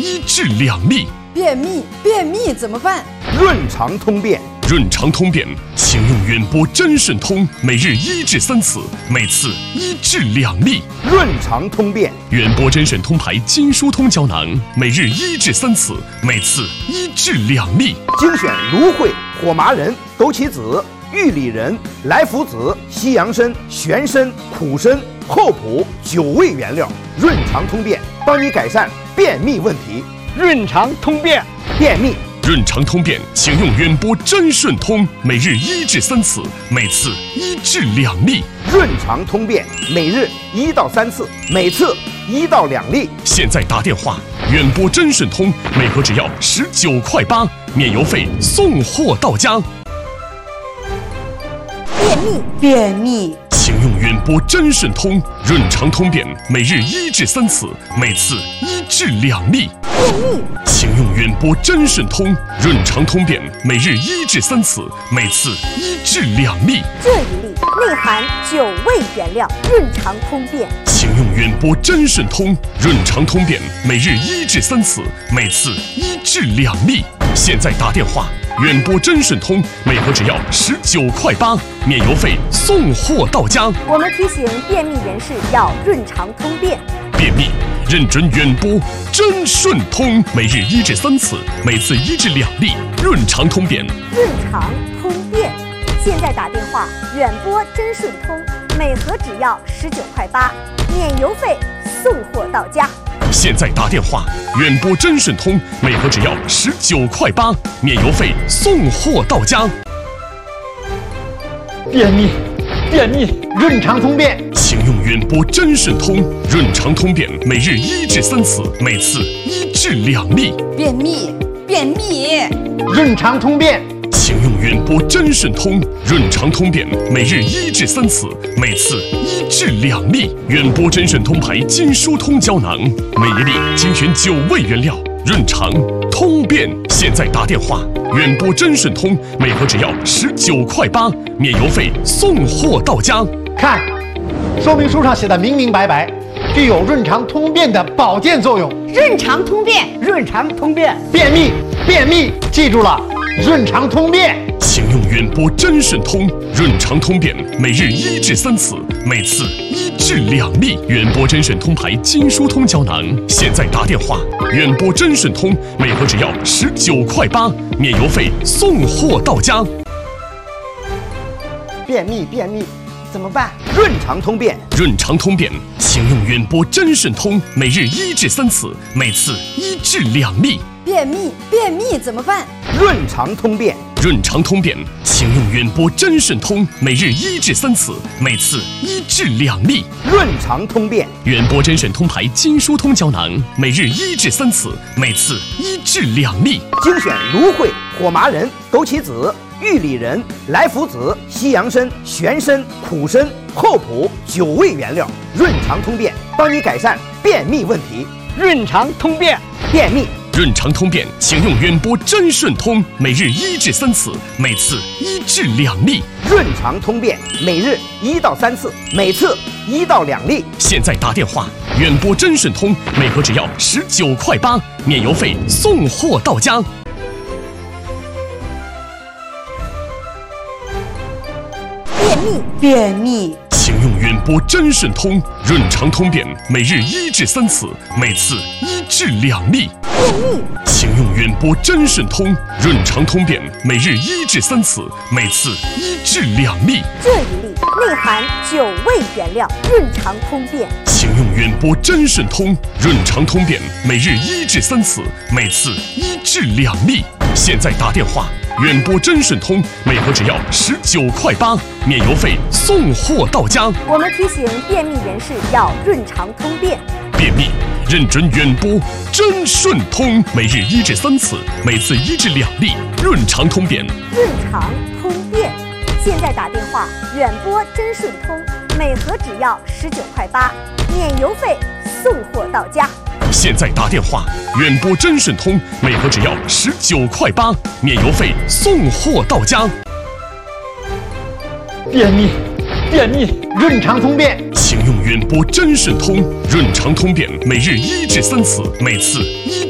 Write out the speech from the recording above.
一治两利。 便秘怎么办？ 润肠通便。 润肠通便，请用远播真顺通，每日1至3次，每次1至2粒。 润肠通便， 远播真顺通牌金疏通胶囊，每日1至3次，每次1至2粒。 精选芦荟、火麻仁、枸杞子、玉里仁、莱菔子、西洋参、玄参、苦参、厚朴9味原料，润肠通便，帮你改善便秘问题。 润肠通便， 便秘。 润肠通便，请用远播真顺通，每日1至3次，每次1至2粒。 润肠通便，每日1到3次，每次1到2粒。 现在打电话，远播真顺通，每盒只要19.8块，免邮费，送货到家。 便秘， 请用远播真顺通，润肠通便，每日1至3次，每次1至2粒。请用远播真顺通，润肠通便，每日1至3次，每次1至2粒。 这一粒内含9味原料，润肠通便。 请用远播真顺通，润肠通便，每日1至3次，每次1至2粒。现在打电话，远播真顺通，每盒只要19.8块，免邮费，送货到家。 我们提醒便秘人士要润肠通便。 便秘认准远播真顺通，每日1至3次，每次1至2粒，润肠通便。 润肠通便，现在打电话，远播真顺通，每盒只要19.8块，免邮费，送货到家。 现在打电话，远播真顺通，每盒只要19.8块，免邮费，送货到家。 便秘，润肠通便。 请用远播真顺通，润肠通便，每日1至3次，每次1至2粒。 便秘， 润肠通便。 请用远播真顺通，润肠通便，每日1至3次，每次1至2粒。远播真顺通牌金疏通胶囊，每一粒精选9味原料，润肠通便。现在打电话，远播真顺通，每盒只要19.8块，免邮费，送货到家。 看，说明书上写的明明白白，具有润肠通便的保健作用。 润肠通便， 便秘，记住了，润肠通便。 请用远播真顺通，润肠通便，每日1至3次，每次1至2粒。远播真顺通牌金疏通胶囊，现在打电话，远播真顺通，每盒只要19.8块，免邮费，送货到家。 便秘怎么办？ 润肠通便， 润肠通便，请用远播真顺通，每日1至3次，每次1至2粒。 便秘怎么办？ 润肠通便， 润肠通便，请用远播真顺通，每日1至3次，每次1至2粒。 润肠通便， 远播真顺通牌金疏通胶囊，每日1至3次，每次1至2粒。 精选芦荟、火麻仁、枸杞子、玉里仁、莱菔子、西洋参、玄参、苦参、厚朴9味原料，润肠通便，帮你改善便秘问题。 润肠通便， 便秘。 润肠通便，请用远播真顺通，每日1至3次，每次1至2粒。 润肠通便，每日1到3次，每次1到2粒。 现在打电话，远播真顺通，每盒只要19.8块，免邮费，送货到家。 便秘， 请用远播真顺通，润肠通便，每日1至3次，每次1至2粒。请用远播真顺通，润肠通便，每日1至3次，每次1至2粒。 这一粒内含9味原料，润肠通便。 请用远播真顺通，润肠通便，每日1至3次，每次1至2粒。现在打电话，远播真顺通，每盒只要19.8块，免邮费，送货到家。 我们提醒便秘人士要润肠通便。 便秘认准远播真顺通，每日1至3次，每次1至2粒，润肠通便。 润肠通便，现在打电话，远播真顺通，每盒只要19.8块，免邮费，送货到家。 现在打电话，远播真顺通，每盒只要19.8块，免邮费，送货到家。 便秘，润肠通便。 请用远播真顺通，润肠通便，每日1至3次，每次1